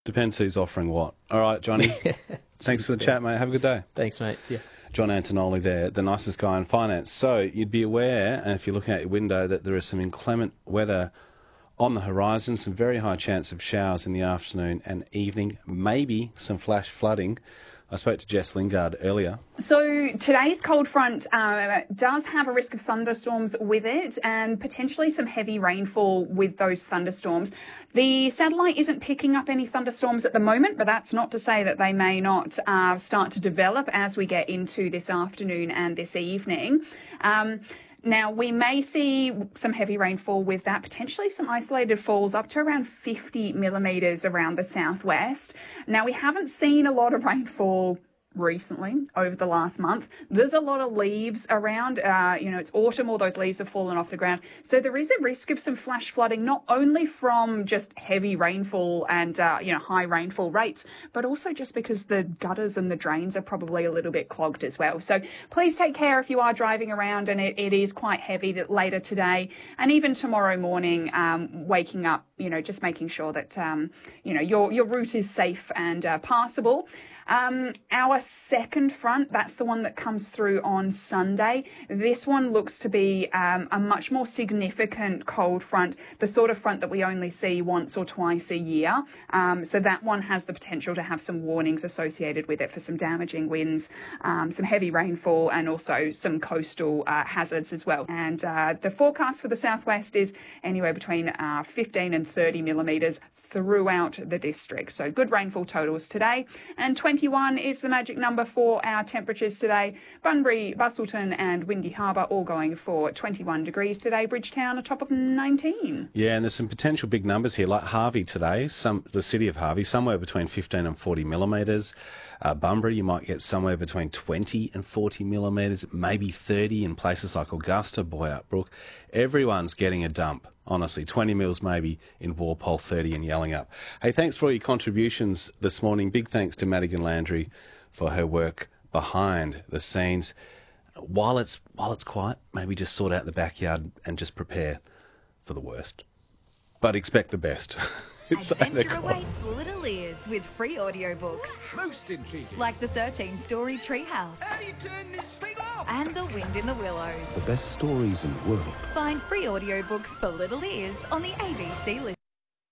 Depends who's offering what. All right, Johnny. Thanks for the chat, mate. Have a good day. Thanks, mate. See ya. John Antonoli there, the nicest guy in finance. So you'd be aware, and if you're looking out your window, that there is some inclement weather on the horizon, some very high chance of showers in the afternoon and evening, maybe some flash flooding. I spoke to Jess Lingard earlier. So today's cold front does have a risk of thunderstorms with it and potentially some heavy rainfall with those thunderstorms. The satellite isn't picking up any thunderstorms at the moment, but that's not to say that they may not start to develop as we get into this afternoon and this evening. Now, we may see some heavy rainfall with that, potentially some isolated falls up to around 50 millimetres around the southwest. Now, we haven't seen a lot of rainfall recently over the last month. There's a lot of leaves around. It's autumn, all those leaves have fallen off the ground. So there is a risk of some flash flooding, not only from just heavy rainfall and, high rainfall rates, but also just because the gutters and the drains are probably a little bit clogged as well. So please take care if you are driving around, and it is quite heavy that later today and even tomorrow morning, waking up, just making sure that, your route is safe and passable. Our second front, that's the one that comes through on Sunday. This one looks to be a much more significant cold front, the sort of front that we only see once or twice a year. So that one has the potential to have some warnings associated with it for some damaging winds, some heavy rainfall, and also some coastal hazards as well. And the forecast for the southwest is anywhere between 15 and 30 millimetres throughout the district. So good rainfall totals today, and 21 is the magic number for our temperatures today. Bunbury, Busselton and Windy Harbour all going for 21 degrees today. Bridgetown a top of 19. Yeah, and there's some potential big numbers here, like Harvey today, the city of Harvey, somewhere between 15 and 40 millimetres. Bunbury, you might get somewhere between 20 and 40 millimetres, maybe 30 in places like Augusta, Boyart Brook. Everyone's getting a dump. Honestly, 20 mils maybe in Walpole, 30 in Yellingup. Hey, thanks for all your contributions this morning. Big thanks to Madigan Landry for her work behind the scenes. While it's quiet, maybe just sort out the backyard and just prepare for the worst. But expect the best. Adventure awaits Little Ears with free audiobooks. Most intriguing. Like the 13-story Treehouse. How do you turn this thing off? And The Wind in the Willows. The best stories in the world. Find free audiobooks for Little Ears on the ABC list.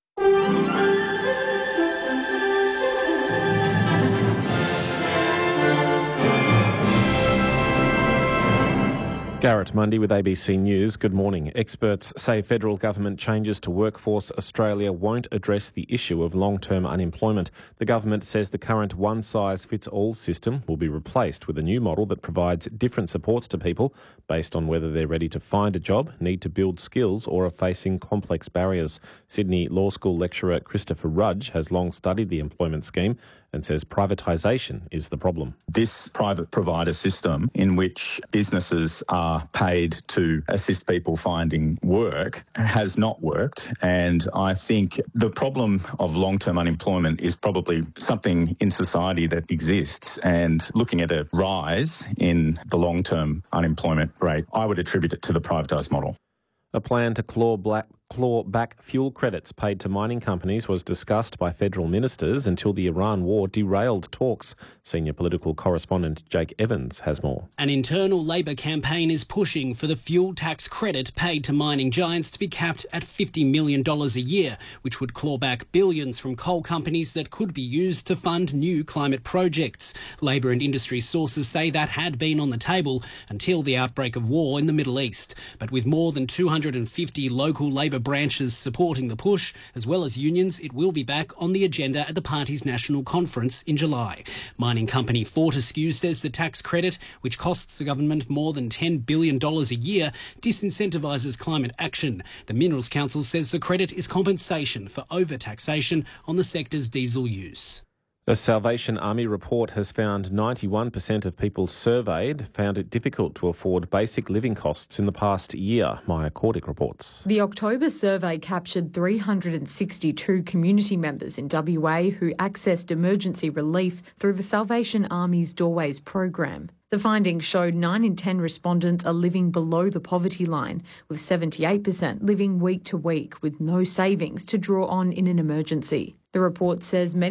Garrett Mundy with ABC News. Good morning. Experts say federal government changes to Workforce Australia won't address the issue of long-term unemployment. The government says the current one-size-fits-all system will be replaced with a new model that provides different supports to people based on whether they're ready to find a job, need to build skills or are facing complex barriers. Sydney Law School lecturer Christopher Rudge has long studied the employment scheme and says privatisation is the problem. This private provider system in which businesses are paid to assist people finding work has not worked. And I think the problem of long-term unemployment is probably something in society that exists. And looking at a rise in the long-term unemployment rate, I would attribute it to the privatised model. A plan to claw back fuel credits paid to mining companies was discussed by federal ministers until the Iran war derailed talks. Senior political correspondent Jake Evans has more. An internal Labor campaign is pushing for the fuel tax credit paid to mining giants to be capped at $50 million a year, which would claw back billions from coal companies that could be used to fund new climate projects. Labor and industry sources say that had been on the table until the outbreak of war in the Middle East. But with more than 250 local Labor branches supporting the push, as well as unions, it will be back on the agenda at the party's national conference in July. Mining company Fortescue says the tax credit, which costs the government more than $10 billion a year, disincentivises climate action. The Minerals Council says the credit is compensation for overtaxation on the sector's diesel use. A Salvation Army report has found 91% of people surveyed found it difficult to afford basic living costs in the past year. Maya Cordick reports. The October survey captured 362 community members in WA who accessed emergency relief through the Salvation Army's Doorways program. The findings showed 9 in 10 respondents are living below the poverty line, with 78% living week to week with no savings to draw on in an emergency. The report says many